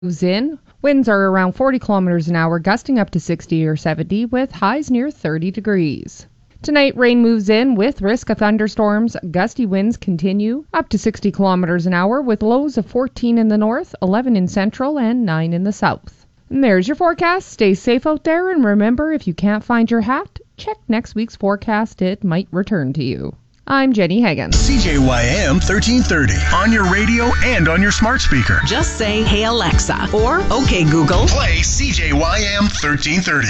Moves in. Winds are around 40 kilometers an hour, gusting up to 60 or 70 with highs near 30 degrees. Tonight, rain moves in with risk of thunderstorms. Gusty winds continue up to 60 kilometers an hour with lows of 14 in the north, 11 in central, and 9 in the south. And there's your forecast. Stay safe out there, and remember, if you can't find your hat, check next week's forecast. It might return to you. I'm Jenny Hagan. CJYM 1330 on your radio and on your smart speaker. Just say, "Hey Alexa," or "Okay Google." Play CJYM 1330.